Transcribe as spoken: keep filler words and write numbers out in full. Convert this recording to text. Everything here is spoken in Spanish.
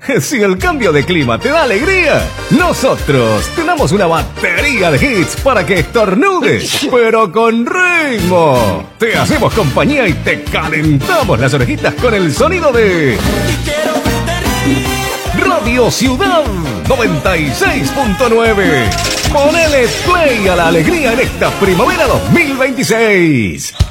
Si el cambio de clima te da alegría, nosotros tenemos una batería de hits para que estornudes, pero con ritmo. Te hacemos compañía y te calentamos las orejitas con el sonido de Radio Ciudad noventa y seis punto nueve. Ponele play a la alegría en esta primavera dos mil veintiséis.